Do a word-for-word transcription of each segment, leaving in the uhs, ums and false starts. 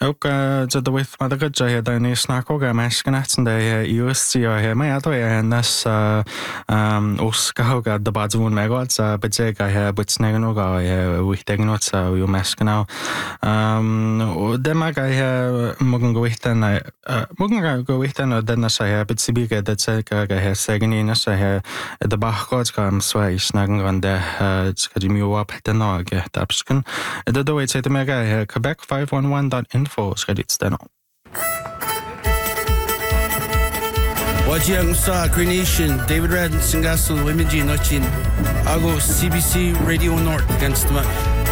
ook zo de with maar dat je dan is naar ook maar kan de U S C ja maar ja toch ja nas um Oscar de bazoon maar wat så betek ja butsnegen ook ja we tegen wat så je mas genau um de mag ja mogen go echt dan mogen go echt dan dan så ja betsibiga dat så ja sagen in så ja de bachgod kam så is snagen ran der skal de mi op den nog ja tapsken det då het det mega Quebec five one one dot info skal dit stand op. Wajang sa Cree Nation, David Red, Singasul, Wimiji, Nochin, Ago, C B C Radio North, against the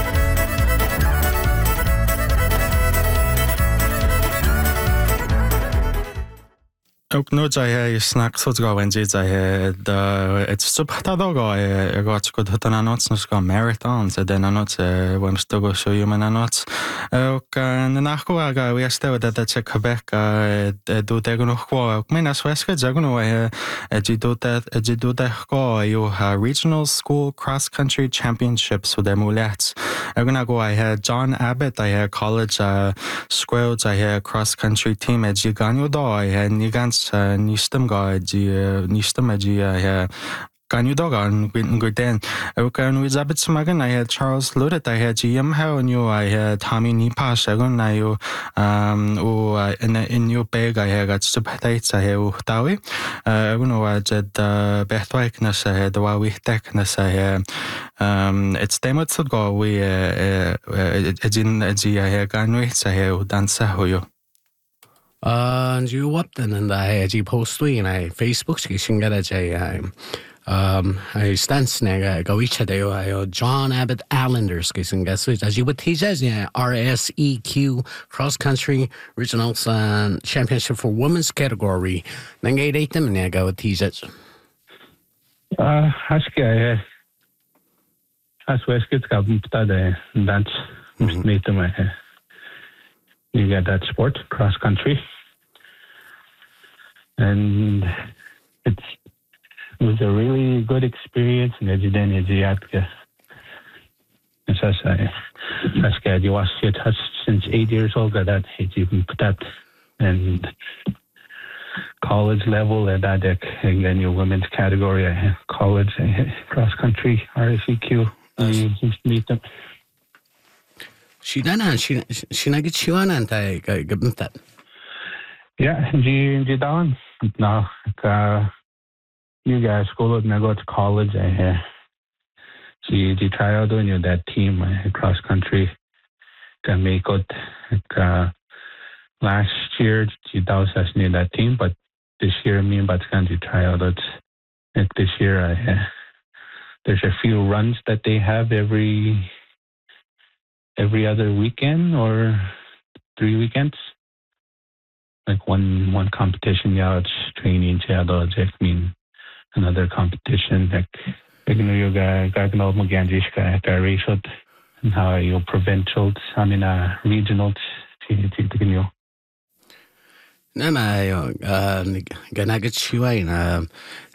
ook nooit zei hij snacks wat gaan en zei hij de het super dat ook hij gaat goed het aan ons nog gaan marathons en dan ons we moesten go show je man ons ook en nachko ga we stel dat dat Quebec doet er nog qua ook mijn als weske zeggen we je doet dat je doet dat go je regional school cross country championships so de mulets er gaan go hij John Abbott hij college school hij cross country team het je gaan je daar hij niet nistem ga die nistem die ja kan je daar gaan goed dan ook kan we zabet smagen hij Charles Ludet hij G M how and you hij Tommy Nipa zeggen hij um o in in your bag hij gaat subtites hij tawe we know dat behtwijk na hij de wa we tek na hij um it's them to go we het in die hij gaan we hij dansen hoe Uh, you what then and I G post we and I Facebook station get a J um I stance nega go each day I John Abbott Islanders kissing guess which as you would teach as yeah R S E Q cross country regionals and championship for women's category then get eight them and go teach it uh aske as we skit got that dance meet them you got that sport cross country and it's it was a really good experience and then as I say that's good you watched it since eight years old got that you can put that and college level and that and then your women's category college cross country R S E Q you just meet them. She done she she not get you on and I give them that. Yeah, she she done. No, uh, you guys go and I go to college. I uh, she she try out on you that team uh, cross country. Can make it. Uh, last year she does us near that team, but this year me and Batskan she try out it. Like this year I uh, there's a few runs that they have every. every other weekend or three weekends. Like one one competition, yeah, it's training, yeah, I mean another competition, like you know you got got no Muganjish guy race it and how you provincials, I mean uh regionals to you. No, my uh gonna get you in